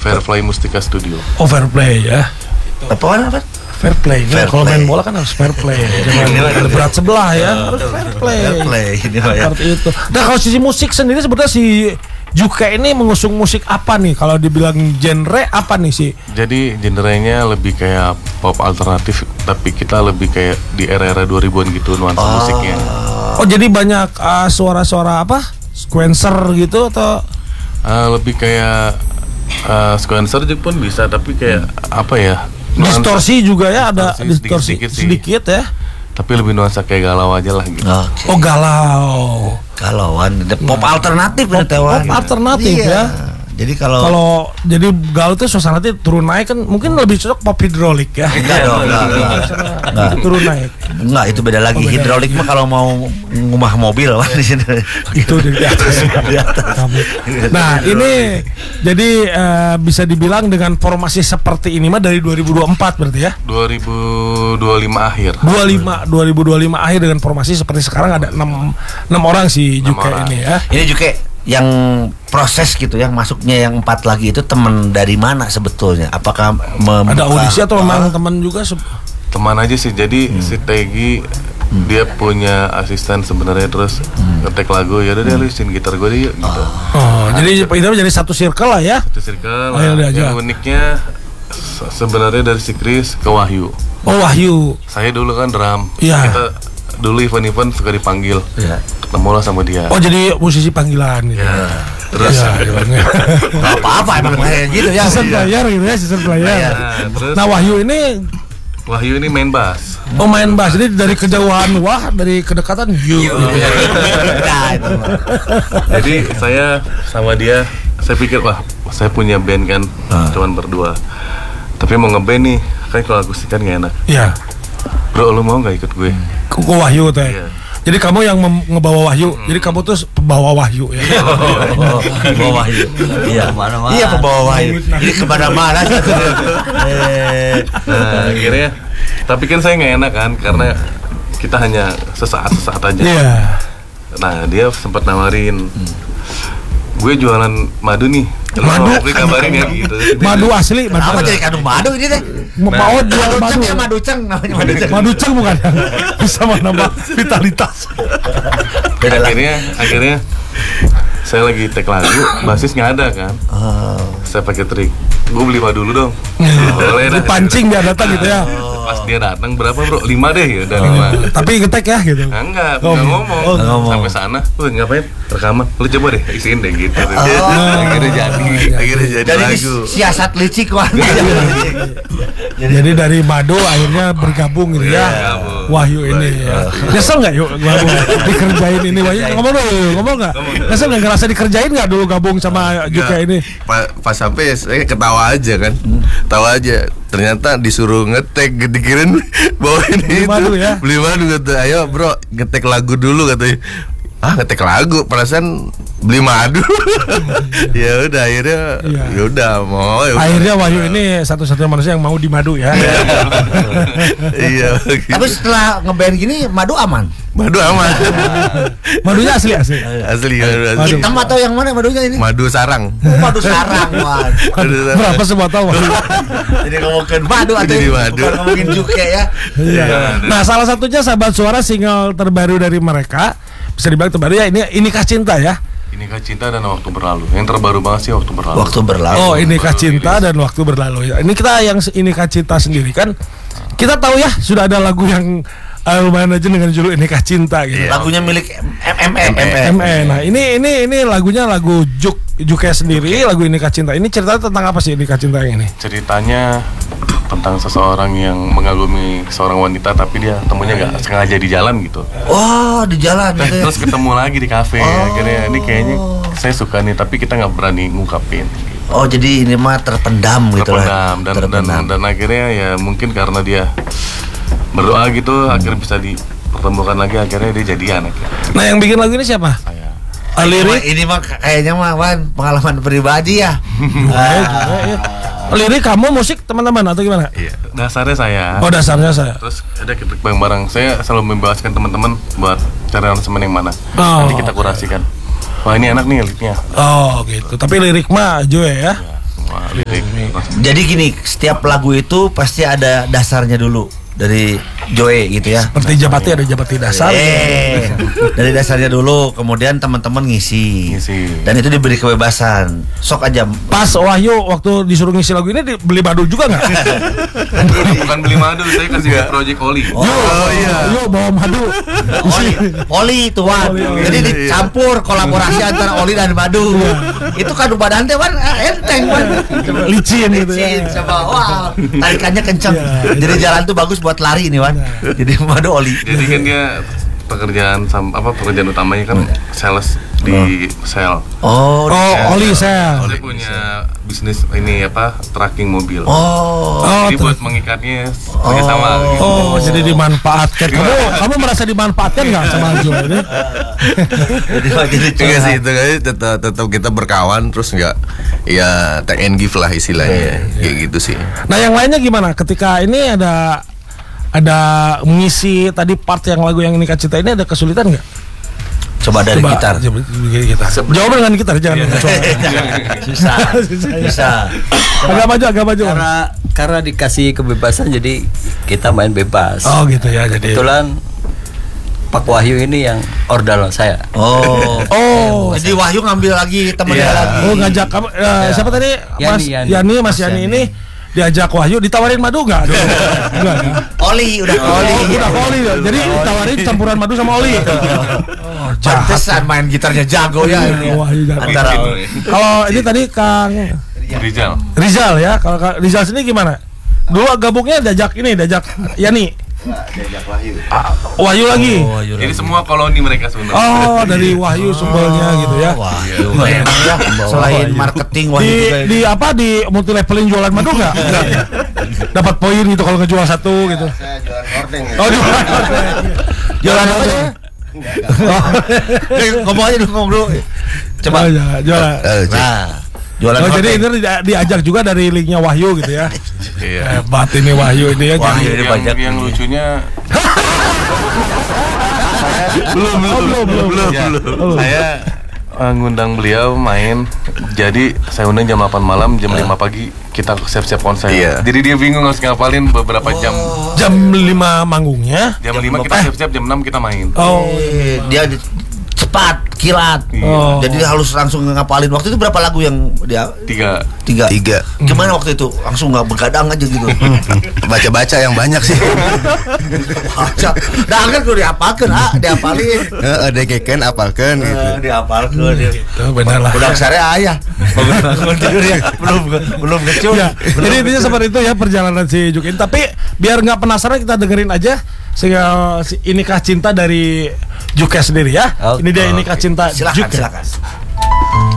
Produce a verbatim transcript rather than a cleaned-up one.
Fairplay Mustika Studio. Oh, Fairplay ya. Apa apa? Fair play. Fair Kalau play. main bola kan harus fair play. Jangan ada berat sebelah ya. Harus fair play. Fair play ini Pak ya. Seperti itu. Nah, kalau sisi musik sendiri sebenarnya si Juke ini mengusung musik apa nih? Kalau dibilang genre apa nih sih? Jadi genrenya lebih kayak pop alternatif, tapi kita lebih kayak di era-era dua ribuan gitu nuansa Oh. musiknya. Oh, jadi banyak uh, suara-suara apa? Sequencer gitu atau Uh, lebih kayak uh, sequencer juga pun bisa, tapi kayak apa ya? nuansa- distorsi juga ya, ada Distorsi distorsi sedikit-sedikit sih. sedikit ya. Tapi lebih nuansa kayak galau aja lah gitu. Oke. Oh, galau. Galauan, the pop alternatif Pop, ini Tewan. pop alternatif Iya. ya. Jadi kalau Kalau jadi galau tuh suasana nanti turun naik kan mungkin lebih cocok pop hidrolik ya. enggak dong, enggak, enggak. Enggak. Turun naik. Enggak, itu beda lagi. Oh, beda. Hidrolik mah kalau mau ngumah mobil Pak di sini. Itu di atas. Di atas. Nah, ini jadi eh, bisa dibilang dengan formasi seperti ini mah dari dua ribu dua puluh empat berarti ya. dua ribu dua puluh lima akhir. dua puluh lima dua ribu dua puluh lima akhir dengan formasi seperti sekarang ada enam enam orang si Enam Juke orang. ini ya. Ini juga yang proses gitu yang masuknya yang empat lagi itu teman dari mana sebetulnya? Apakah membuka- Ada audisi atau memang Ah, teman juga se- Teman aja sih. Jadi si Tegi dia punya asisten sebenarnya, terus ngetek lagu, ya udah dia lu isiin gitar gue deh yuk gitu. Oh, jadi itu jadi satu circle lah ya. Itu circle. Oh, iya, Nah, dia aja. yang uniknya se- sebenarnya dari si Chris ke Wahyu. Oh, Wahyu. Saya dulu kan drum. Iya. Kita dulu event-event suka dipanggil. Iya. Ketemu lah sama dia. Oh, jadi musisi panggilan gitu. Ya. Terus Ya, gimana? Nggak apa-apa emang kayak gitu ya. Season player gitu ya, season player. Nah, terus Nah, Wahyu ini Wahyu ini main bass. oh main bass, jadi dari kejauhan wah, dari kedekatan you. gitu. Nah, itu mah. Jadi saya sama dia, saya pikir wah saya punya band kan, Ah. cuman berdua. Tapi mau ngeband nih, kan kalau akustikan nggak enak. Iya. Bro, lu mau nggak ikut gue? Ke ke Wahyu teh. Iya. Jadi kamu yang mem- ngebawa Wahyu. Jadi kamu tuh pembawa Wahyu ya. Oh, pembawa Wahyu. Iya, mana-mana. Iya, pembawa Wahyu. Ini kemana-mana. Eh, Nah akhirnya, tapi kan saya nggak enak kan, karena kita hanya sesaat-sesaat aja. Iya. Nah dia sempat nawarin, gue jualan madu nih. Lu Madu? mau gue kabarin ya gitu. Madu asli, madu. Kenapa jadi kandung madu ini teh? Mau jual Madu madu. ceng ya, madu ceng namanya madu ceng. Madu ceng bukan? Bisa menambah vitalitas. Beda lagi. akhirnya, akhirnya saya lagi take lagu, basis nggak ada kan. Oh. Saya pakai trik, gue beli madu dulu dong. Boleh dah. Dipancing dia datang gitu ya. Pas dia datang berapa bro? Lima deh ya udah lima. Tapi ngetek ya gitu. Nah, enggak, Oh, enggak ngomong. oh, nggak ngomong. Sampai sana, lu ngapain? Rekaman. Lu coba deh isiin deh gitu. Oh. Akhirnya jadi, akhirnya jadi Jadi lagu. siasat licik wah. Jadi dari Madu akhirnya bergabung gitu ya. Bergabung. Wahyu ini ya. Nyesel nggak yuk gabung dikerjain ini Wahyu? Ngomong dulu, ngomong nggak? Nyesel nggak ngerasa dikerjain nggak dulu gabung sama Juke ini? Pa- pas sampai saya ketawa aja kan, tawa aja. Ternyata disuruh ngetek, dikirim bawain Beli itu, madu ya? beli madu kata, ayo bro ngetek lagu dulu katanya. Ah ngetek lagu, perasaan beli madu. Ya udah akhirnya, Iya. ya udah mau. Ya udah. Akhirnya Wahyu ini satu-satunya manusia yang mau di Madu ya. Iya. Tapi setelah ngeband gini madu aman. Madu aman. Madunya asli asli. Asli madu asli. Madu. Hitam atau yang mana madunya ini? Madu sarang. Oh, madu sarang, wah. Madu sarang. Berapa semua tahu? Jadi ngomongin madu atau Jadi madu. bukan ngomongin Juke ya. Iya. Nah, salah satunya Sahabat Suara single terbaru dari mereka bisa dibilang terbaru ya ini Inikah Cinta ya. Inikah Cinta dan Waktu Berlalu. Yang terbaru banget sih Waktu Berlalu. Waktu berlalu. Oh, Inikah Cinta dan Waktu Berlalu ya. Ini kita yang Inikah Cinta sendiri kan kita tahu ya sudah ada lagu yang uh, lumayan aja dengan judul Inikah Cinta gitu. Lagunya milik M M E. M E. Nah, ini ini ini lagunya lagu Juk Juke sendiri, lagu Inikah Cinta. Ini ceritanya tentang apa sih Inikah Cinta yang ini? Ceritanya tentang seseorang yang mengagumi seorang wanita, tapi dia temunya nggak sengaja di jalan gitu. Oh, di jalan Nah, gitu ya. terus ketemu lagi di kafe. Akhirnya ini kayaknya saya suka nih, tapi kita nggak berani ngungkapin. Gitu. Oh, jadi ini mah terpendam gitu lah. Terpendam dan, dan Terpendam. dan akhirnya ya mungkin karena dia berdoa gitu, akhirnya bisa dipertemukan lagi. Akhirnya dia jadian. Akhirnya. Nah, yang bikin lagu ini siapa? Saya. Uh, Ini mah, lirik ini mah kayaknya mah Wan, pengalaman pribadi ya. Eh, juga ya. Lirik kamu musik teman-teman atau gimana? Iya. Dasarnya saya. Oh, dasarnya saya. Terus ada kita bareng-bareng. Saya selalu membebaskan teman-teman buat cari aransemen yang mana. Oh. Nanti kita kurasikan. Wah ini enak nih liriknya. Oh, gitu. Tapi lirik mah Joe ya. Ya, semua lirik Jadi gini, setiap lagu itu pasti ada dasarnya dulu dari Joe gitu ya. Seperti Jabati ada Jabati dasar. Eh, dari dasarnya dulu, kemudian teman-teman ngisi. Ngisi. Dan itu diberi kebebasan. Sok aja. Pas Wahyu waktu disuruh ngisi lagu ini beli madu juga nggak? Bukan beli madu, saya kasih ke Project Oli. Oh, Oh iya, yo bawa madu. Oli, oli tuan. Jadi dicampur kolaborasi antara oli dan madu. Itu kadu badan teh kan enteng kan. Licin gitu Licin ya. sama wah, tarikannya kencang. Iya. Jadi jalan tuh bagus buat lari nih, Wan. Jadi madu oli. Jadi kan dia pekerjaan sam, apa pekerjaan utamanya kan sales di sel. Oh, Oh, oli saya. Saya punya bisnis ini apa tracking mobil. Oh. Oh, Jadi ter- buat mengikarnya kerjasama. gitu. Oh, jadi dimanfaatkan. Kamu kamu merasa dimanfaatkan nggak sama Jo ini? Jadi jadi Enggak sih itu kan tetap tetap kita berkawan terus nggak ya take and give lah istilahnya kayak gitu sih. Nah, yang lainnya gimana? Ketika ini ada ada mengisi tadi part yang lagu yang ini Cinta ini ada kesulitan nggak? coba dari Coba, gitar. coba dari gitar. Jawab dengan gitar, jangan dengan suara. Susah. Susah. Agak maju, agak maju. Karena karena dikasih kebebasan jadi kita main bebas. Oh gitu ya, jadi. Kebetulan Pak Wahyu ini yang ordal saya. Oh. Oh. Jadi Wahyu ngambil lagi temennya Iya. lagi. Oh, ngajak kamu eh, siapa tadi? Mas Yani, Yani, Yani. Mas Mas Yani Yani. ini diajak Wahyu ditawarin madu enggak? Enggak ya. Oli udah oli. Oh, udah oli ya. Jadi tawarin campuran madu sama oli. Oh, jahat. Pantesan main gitarnya jago ya ini. Wahyu jahat. Antara Kalau ini tadi Kang Rizal. Rizal ya, kalau Kang Rizal sini gimana? Dulu gabungnya diajak ini, diajak Yani. Ah, Wahyu lagi. Oh, Wahyu Jadi lagi. semua koloni mereka sebenarnya. Oh, dari Wahyu sumbernya gitu ya. Wahyu memang ya. Selain marketing Wahyu Di juga. di apa di multi leveling jualan madu nggak? Nggak ya? Dapat poin gitu kalau ngejual satu gitu. Saya jualan hordeng. Oh, jualan jualan apa ya? Eh, ngomong aja dulu ngomong dulu. Coba Coba. jualan. jualan. Eh, cek. Nah, jualan Oh, jadi hordeng. ini di- diajak juga dari linknya Wahyu gitu ya. Iya. Hebat ini Wahyu ini ya. Wahyu. jadi- Ini Yang, banyak yang ini. lucunya belum belum belum belum. ya, saya eh, ngundang beliau main. Jadi saya undang jam delapan malam, jam lima pagi kita siap-siap konser. Iya. Jadi dia bingung harus ngapalin beberapa jam. Jam lima manggungnya. Jam lima kita siap-siap, jam enam kita main. Oh, Eh, dia di- cepat, kilat. Oh. Jadi harus langsung ngapalin. Waktu itu berapa lagu yang dia Tiga. tiga? Tiga. Gimana waktu itu? Langsung nggak begadang aja gitu. Baca-baca yang banyak sih. Baca. Dah kan kudu diapalkeun, ah, diapalin. Heeh, degeken apalkeun gitu. Eh, diapalkeun. dia. itu benar lah. Udah sare ayah. Bangun tidur ya. Belum belum kecil. Ya, jadi intinya seperti itu ya perjalanan si Jukin. Tapi biar nggak penasaran kita dengerin aja sehingga si Inikah Cinta dari Juke sendiri ya. Oke. Ini dia Inikah Cinta Silakan, Juke. silakan.